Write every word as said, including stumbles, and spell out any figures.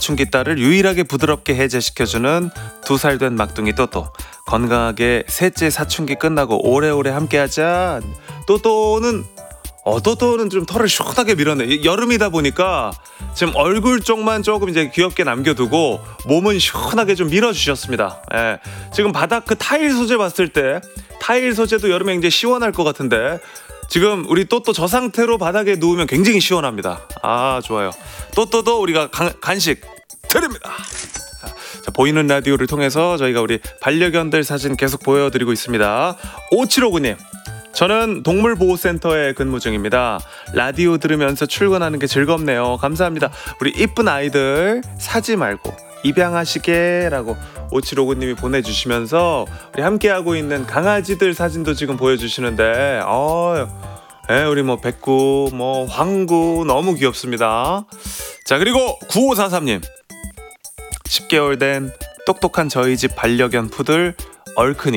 사춘기 딸을 유일하게 부드럽게 해제시켜주는 두 살 된 막둥이 또또. 건강하게 셋째 사춘기 끝나고 오래오래 함께하자. 또또는 어, 또또는 좀 털을 시원하게 밀었네. 여름이다 보니까 지금 얼굴 쪽만 조금 이제 귀엽게 남겨두고 몸은 시원하게 좀 밀어주셨습니다. 예. 지금 바닥 그 타일 소재 봤을 때 타일 소재도 여름에 굉장히 시원할 것 같은데 지금 우리 또또 저 상태로 바닥에 누우면 굉장히 시원합니다. 아, 좋아요. 또또도 우리가 간, 간식 드립니다. 자, 보이는 라디오를 통해서 저희가 우리 반려견들 사진 계속 보여드리고 있습니다. 오칠오구 님, 저는 동물보호센터에 근무 중입니다. 라디오 들으면서 출근하는 게 즐겁네요. 감사합니다. 우리 이쁜 아이들 사지 말고 입양하시게 라고 오칠오구 님이 보내주시면서 우리 함께하고 있는 강아지들 사진도 지금 보여주시는데 어, 예, 우리 뭐 백구 뭐 황구 너무 귀엽습니다. 자, 그리고 구오사삼 님, 십 개월 된 똑똑한 저희 집 반려견 푸들 얼큰이